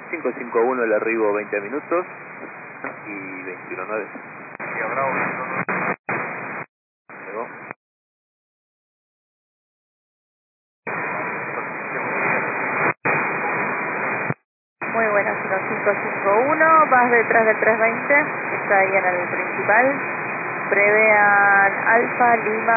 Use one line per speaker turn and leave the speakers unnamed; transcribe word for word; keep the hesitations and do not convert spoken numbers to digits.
cinco cinco uno el arribo veinte minutos y veintiuno nueve.
Sí, Bravo, veintiuno nueve.
Llegó.
Muy buenas, uno cinco cinco uno, vas detrás del trescientos veinte, está ahí en el principal, prevean Alfa Lima.